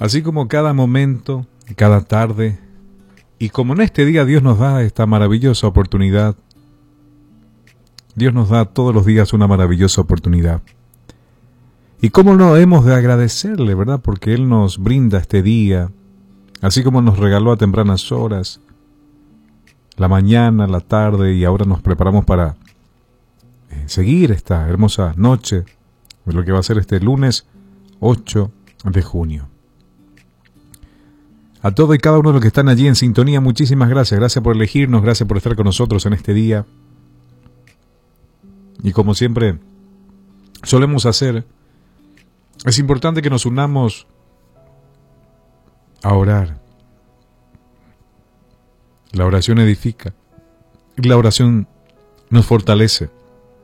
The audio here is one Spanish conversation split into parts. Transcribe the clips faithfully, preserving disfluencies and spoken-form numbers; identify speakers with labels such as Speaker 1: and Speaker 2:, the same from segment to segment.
Speaker 1: Así como cada momento, cada tarde, y como en este día Dios nos da esta maravillosa oportunidad, Dios nos da todos los días una maravillosa oportunidad. Y cómo no hemos de agradecerle, ¿verdad? Porque Él nos brinda este día, así como nos regaló a tempranas horas, la mañana, la tarde, y ahora nos preparamos para eh, seguir esta hermosa noche de lo que va a ser este lunes ocho de junio. A todo y cada uno de los que están allí en sintonía, muchísimas gracias. Gracias por elegirnos, gracias por estar con nosotros en este día. Y como siempre solemos hacer, es importante que nos unamos a orar. La oración edifica. Y la oración nos fortalece.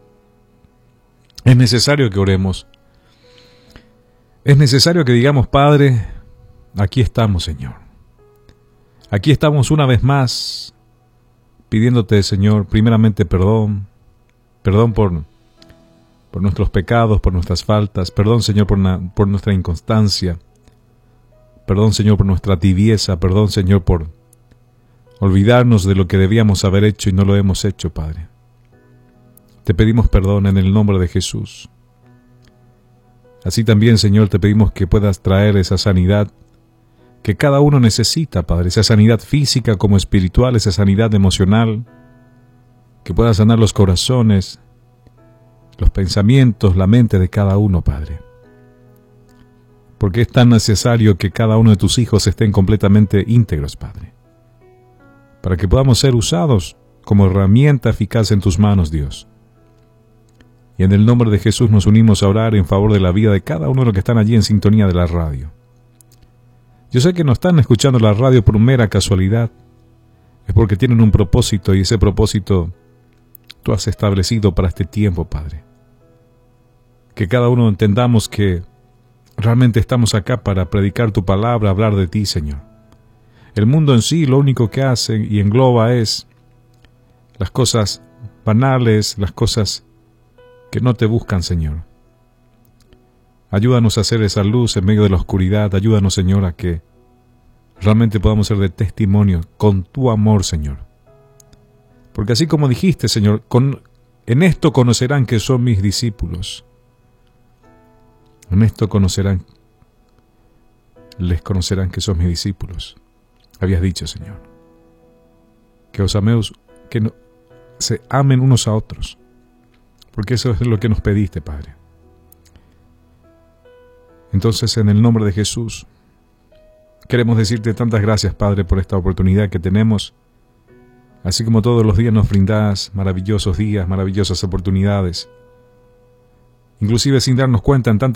Speaker 1: Es necesario que oremos. Es necesario que digamos, Padre, aquí estamos, Señor. Aquí estamos una vez más pidiéndote, Señor, primeramente perdón. Perdón por, por nuestros pecados, por nuestras faltas. Perdón, Señor, por, na, por nuestra inconstancia. Perdón, Señor, por nuestra tibieza. Perdón, Señor, por olvidarnos de lo que debíamos haber hecho y no lo hemos hecho, Padre. Te pedimos perdón en el nombre de Jesús. Así también, Señor, te pedimos que puedas traer esa sanidad que cada uno necesita, Padre. Esa sanidad física como espiritual, esa sanidad emocional. Que pueda sanar los corazones, los pensamientos, la mente de cada uno, Padre. Porque es tan necesario que cada uno de tus hijos estén completamente íntegros, Padre. Para que podamos ser usados como herramienta eficaz en tus manos, Dios. Y en el nombre de Jesús nos unimos a orar en favor de la vida de cada uno de los que están allí en sintonía de la radio. Yo sé que no están escuchando la radio por mera casualidad. Es porque tienen un propósito y ese propósito tú has establecido para este tiempo, Padre. Que cada uno entendamos que realmente estamos acá para predicar tu palabra, hablar de ti, Señor. El mundo en sí lo único que hace y engloba es las cosas banales, las cosas que no te buscan, Señor. Ayúdanos a hacer esa luz en medio de la oscuridad. Ayúdanos, Señor, a que realmente podamos ser de testimonio con tu amor, Señor. Porque así como dijiste, Señor, con, en esto conocerán que son mis discípulos. En esto conocerán, les conocerán que son mis discípulos. Habías dicho, Señor, que os ameos, que no, se amen unos a otros. Porque eso es lo que nos pediste, Padre. Entonces, en el nombre de Jesús, queremos decirte tantas gracias, Padre, por esta oportunidad que tenemos. Así como todos los días nos brindás maravillosos días, maravillosas oportunidades. Inclusive sin darnos cuenta en tantas